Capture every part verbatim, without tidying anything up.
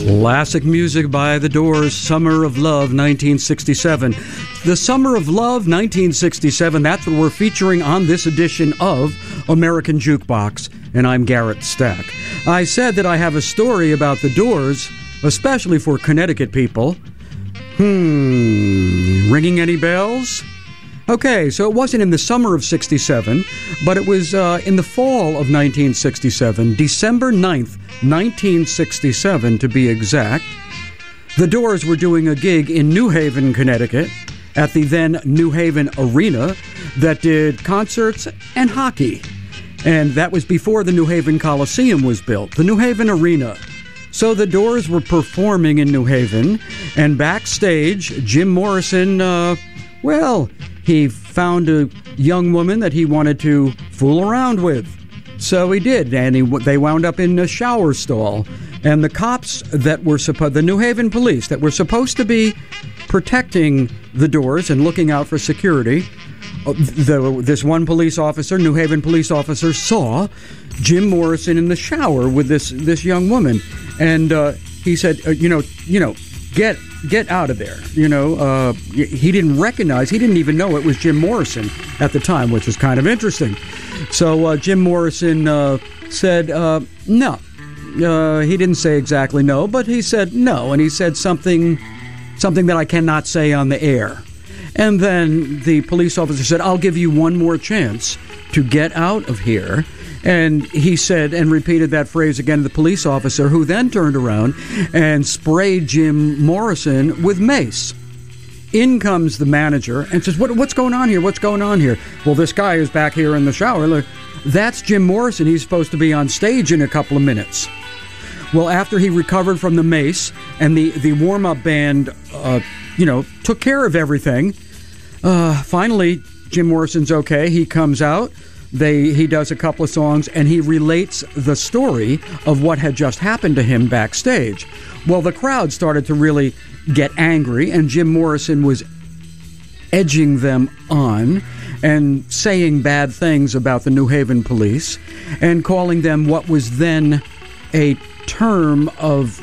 Classic music by The Doors, Summer of Love, nineteen sixty-seven. The Summer of Love, nineteen sixty-seven, that's what we're featuring on this edition of American Jukebox, and I'm Garrett Stack. I said that I have a story about The Doors, especially for Connecticut people. Hmm, ringing any bells? Okay, so it wasn't in the summer of sixty-seven, but it was uh, in the fall of nineteen sixty-seven, December ninth, nineteen sixty-seven to be exact. The Doors were doing a gig in New Haven, Connecticut, at the then New Haven Arena that did concerts and hockey. And that was before the New Haven Coliseum was built, the New Haven Arena. So the Doors were performing in New Haven, and backstage, Jim Morrison, uh, well, he found a young woman that he wanted to fool around with. So he did, and he, they wound up in a shower stall. And the cops that were supposed, the New Haven police that were supposed to be protecting the Doors and looking out for security, the, this one police officer, New Haven police officer, saw Jim Morrison in the shower with this this young woman, and uh, he said, uh, you know, you know, get. Get out of there. You know, uh, he didn't recognize, he didn't even know it was Jim Morrison at the time, which was kind of interesting. So uh, Jim Morrison uh, said uh, no. Uh, he didn't say exactly no, but he said no, and he said something, something that I cannot say on the air. And then the police officer said, I'll give you one more chance to get out of here. And he said and repeated that phrase again to the police officer, who then turned around and sprayed Jim Morrison with mace. In comes the manager and says, what, what's going on here? What's going on here? Well, this guy is back here in the shower. Look, that's Jim Morrison. He's supposed to be on stage in a couple of minutes. Well, after he recovered from the mace and the, the warm-up band, uh, you know, took care of everything, uh, finally, Jim Morrison's okay. He comes out. They he does a couple of songs, and he relates the story of what had just happened to him backstage. Well, the crowd started to really get angry, and Jim Morrison was edging them on and saying bad things about the New Haven police and calling them what was then a term of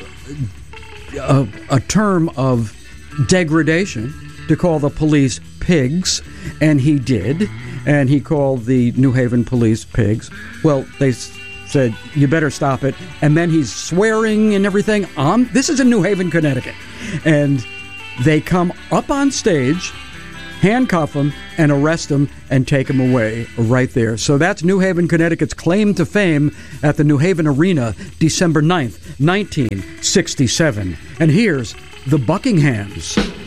a, a term of degradation, to call the police pigs, and he did. And he called the New Haven police pigs. Well, they s- said, you better stop it. And then he's swearing and everything. Um, this is in New Haven, Connecticut. And they come up on stage, handcuff him, and arrest him, and take him away right there. So that's New Haven, Connecticut's claim to fame at the New Haven Arena, December ninth, nineteen sixty-seven. And here's the Buckinghams.